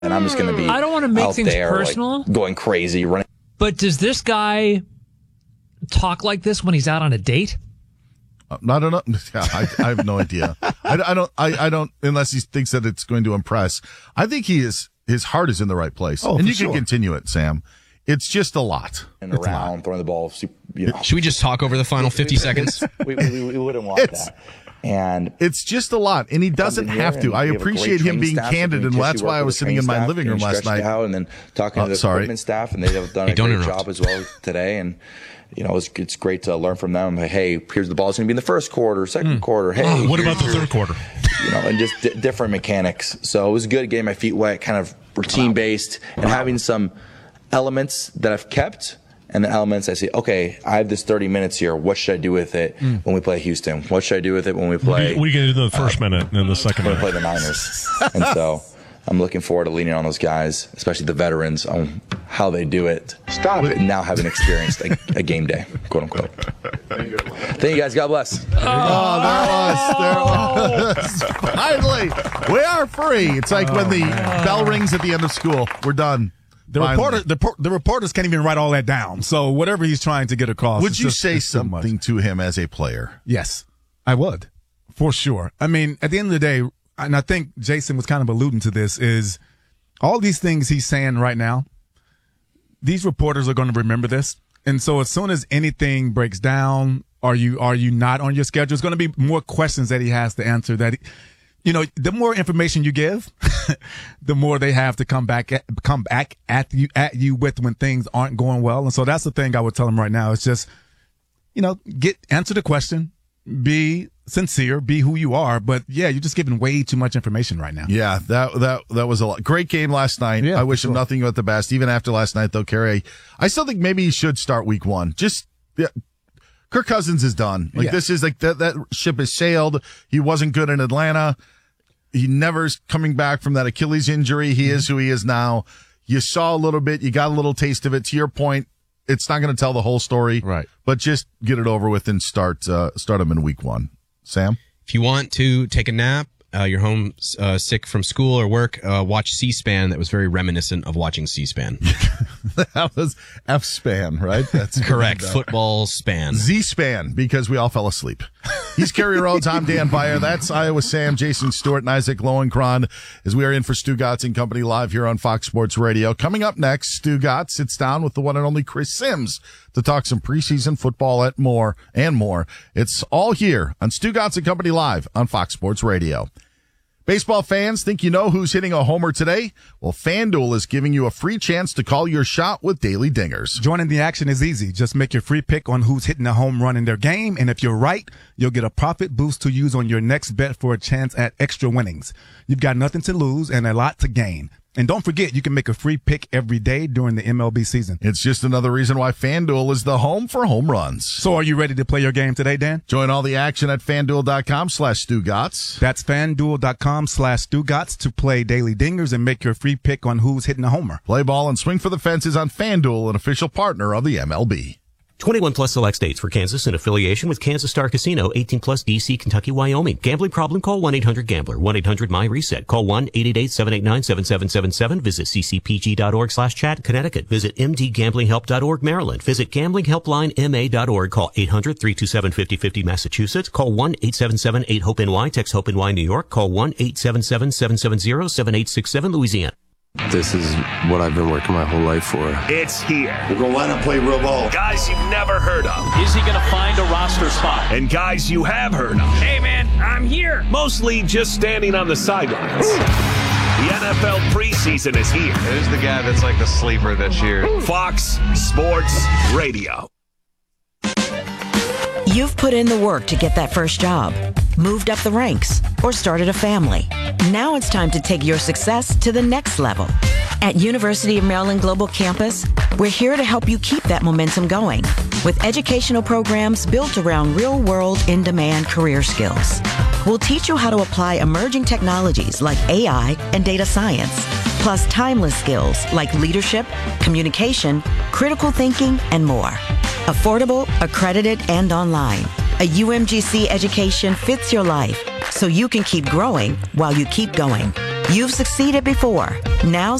and I'm just going to be I don't want to make out things there, personal, like, going crazy, running. But does this guy talk like this when he's out on a date? I don't know. I have no idea. I don't, unless he thinks that it's going to impress. I think his heart is in the right place. And you can continue it, Sam. It's just a lot. And around, throwing the ball. Should we just talk over the final 50 seconds? We wouldn't want that. And it's just a lot, and he doesn't have to. I appreciate him being candid, and that's why I was sitting in my living room last night. And then talking to the equipment staff, and they've done a great job as well today. And it's great to learn from them. Hey, here's the ball's going to be in the first quarter, second quarter. Hey, what about the third quarter? And just different mechanics. So it was good getting my feet wet, kind of routine based, and having some elements that I've kept. And the elements, I say, okay, I have this 30 minutes here. What should I do with it when we play Houston? What should I do with it when we play? What are you going to do in the first minute and then the second minute? When we play the Niners. And so I'm looking forward to leaning on those guys, especially the veterans, on how they do it. Stop it. Now having experienced a game day, quote unquote. Thank you guys. God bless. There was. Finally, we are free. It's like when the bell rings at the end of school. We're done. The reporters can't even write all that down. So whatever he's trying to get across. Would you say something to him as a player? Yes, I would, for sure. I mean, at the end of the day, and I think Jason was kind of alluding to this, is all these things he's saying right now, these reporters are going to remember this. And so as soon as anything breaks down, are you not on your schedule? There's going to be more questions that he has to answer that the more information you give, the more they have to come back at you with when things aren't going well. And so that's the thing I would tell him right now. It's just, answer the question, be sincere, be who you are. But yeah, you're just giving way too much information right now. Yeah, that was a lot. Great game last night. Yeah, I wish him nothing but the best. Even after last night, though, Kerry, I still think maybe he should start week one. Kirk Cousins is done. This is that ship has sailed. He wasn't good in Atlanta. He never's coming back from that Achilles injury. He is who he is now. You saw a little bit. You got a little taste of it. To your point, it's not going to tell the whole story. Right. But just get it over with and start him in week one. Sam? If you want to take a nap, you're home sick from school or work, watch C-SPAN. That was very reminiscent of watching C-SPAN. That was F-SPAN, right? That's correct. Football span. Z-SPAN, because we all fell asleep. He's Kerry Rhodes. I'm Dan Beyer. That's Iowa Sam, Jason Stewart, and Isaac Lowenkron as we are in for Stugotz and Company live here on Fox Sports Radio. Coming up next, Stugotz sits down with the one and only Chris Sims to talk some preseason football and more. It's all here on Stugotz and Company live on Fox Sports Radio. Baseball fans, think you know who's hitting a homer today? Well, FanDuel is giving you a free chance to call your shot with Daily Dingers. Joining the action is easy. Just make your free pick on who's hitting a home run in their game, and if you're right, you'll get a profit boost to use on your next bet for a chance at extra winnings. You've got nothing to lose and a lot to gain. And don't forget, you can make a free pick every day during the MLB season. It's just another reason why FanDuel is the home for home runs. So are you ready to play your game today, Dan? Join all the action at FanDuel.com/Stugotz. That's FanDuel.com/Stugotz to play Daily Dingers and make your free pick on who's hitting a homer. Play ball and swing for the fences on FanDuel, an official partner of the MLB. 21 plus select states for Kansas in affiliation with Kansas Star Casino, 18 plus DC, Kentucky, Wyoming. Gambling problem? Call 1-800-GAMBLER. 1-800-MY-RESET. Call 1-888-789-7777. Visit ccpg.org/chat. Connecticut. Visit mdgamblinghelp.org. Maryland. Visit gamblinghelplinema.org. Call 800-327-5050. Massachusetts. Call 1-877-8-HOPE-NY. Text HOPE-NY New York. Call 1-877-770-7867 Louisiana. This is what I've been working my whole life for. It's here. We're going to line up, play real ball. Guys you've never heard of. Is he going to find a roster spot? And guys you have heard of. Hey, man, I'm here. Mostly just standing on the sidelines. The NFL preseason is here. Who's the guy that's like the sleeper this year? Fox Sports Radio. You've put in the work to get that first job, moved up the ranks, or started a family. Now it's time to take your success to the next level. At University of Maryland Global Campus, we're here to help you keep that momentum going with educational programs built around real-world, in-demand career skills. We'll teach you how to apply emerging technologies like AI and data science, plus timeless skills like leadership, communication, critical thinking, and more. Affordable, accredited, and online. A UMGC education fits your life so you can keep growing while you keep going. You've succeeded before. Now